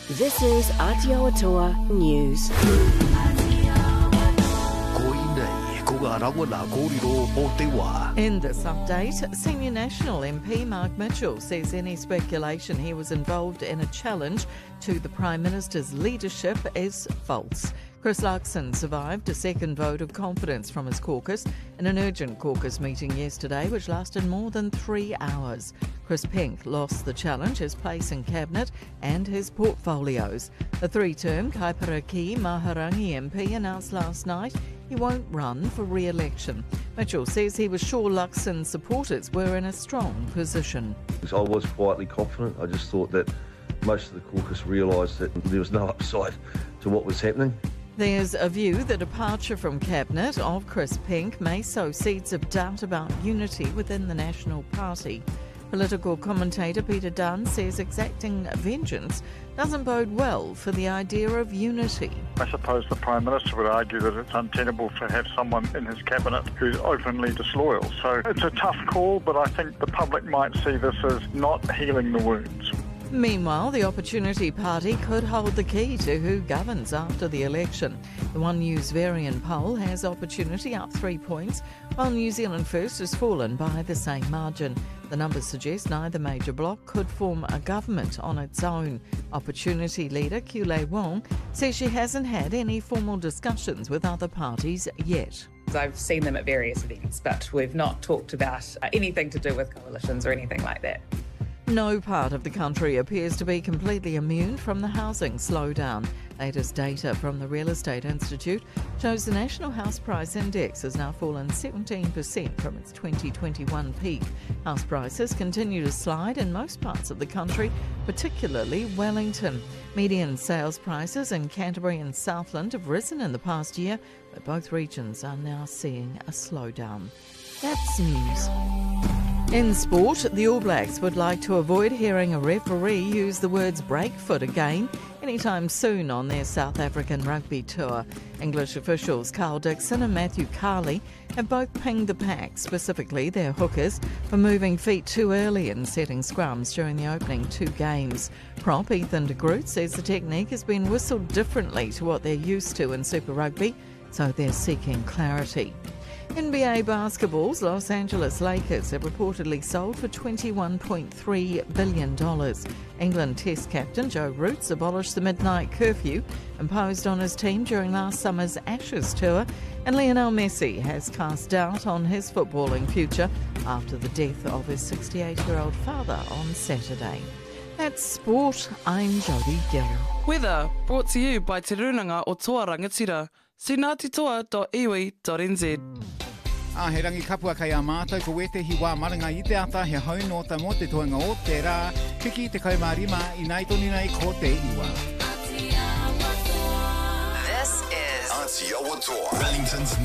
This is Aotearoa News. In this update, Senior National MP Mark Mitchell says any speculation he was involved in a challenge to the Prime Minister's leadership is false. Chris Luxon survived a second vote of confidence from his caucus in an urgent caucus meeting yesterday, which lasted more than 3 hours. Chris Pink lost the challenge, his place in Cabinet and his portfolios. The three-term Kaiparaki Maharangi MP announced last night he won't run for re-election. Mitchell says he was sure Luxon's supporters were in a strong position. I was quietly confident. I just thought that most of the caucus realised that there was no upside to what was happening. There's a view the departure from Cabinet of Chris Pink may sow seeds of doubt about unity within the National Party. Political commentator Peter Dunn says exacting vengeance doesn't bode well for the idea of unity. I suppose the Prime Minister would argue that it's untenable to have someone in his cabinet who's openly disloyal. So it's a tough call, but I think the public might see this as not healing the wounds. Meanwhile, the Opportunity Party could hold the key to who governs after the election. The One News Varian poll has Opportunity up 3 points, while New Zealand First has fallen by the same margin. The numbers suggest neither major bloc could form a government on its own. Opportunity leader Kule Wong says she hasn't had any formal discussions with other parties yet. I've seen them at various events, but we've not talked about anything to do with coalitions or anything like that. No part of the country appears to be completely immune from the housing slowdown. Latest data from the Real Estate Institute shows the National House Price Index has now fallen 17% from its 2021 peak. House prices continue to slide in most parts of the country, particularly Wellington. Median sales prices in Canterbury and Southland have risen in the past year, but both regions are now seeing a slowdown. That's news. In sport, the All Blacks would like to avoid hearing a referee use the words breakfoot again anytime soon on their South African rugby tour. English officials Carl Dixon and Matthew Carley have both pinged the pack, specifically their hookers, for moving feet too early and setting scrums during the opening 2 games. Prop Ethan de Groot says the technique has been whistled differently to what they're used to in Super Rugby, so they're seeking clarity. NBA basketball's Los Angeles Lakers have reportedly sold for $21.3 billion. England Test captain Joe Root abolished the midnight curfew imposed on his team during last summer's Ashes tour, and Lionel Messi has cast doubt on his footballing future after the death of his 68-year-old father on Saturday. That's sport. I'm Jodie Gill. Weather brought to you by Te Runanga o Toa Rangatira. See ngatitoa.iwi.nz. He rangi kapua kai a mātou ko wete hi wā maranga I te ata he haunota mo te tohanga o te rā. Kiki te kaumārima I nei toni nei ko te iwa. This is Aotearoa, Wellington's